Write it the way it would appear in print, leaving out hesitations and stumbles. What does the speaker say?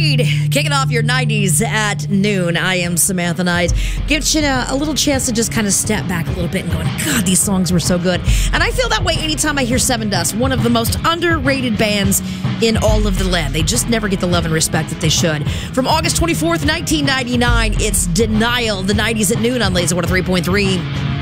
Creed, kicking off your 90s at noon. I am Samantha Knight. Gives you a little chance to just kind of step back a little bit and going, God, these songs were so good. And I feel that way anytime I hear Seven Dust, one of the most underrated bands in all of the land. They just never get the love and respect that they should. From August 24th, 1999, it's Denial, the 90s at noon on Laser 103.3.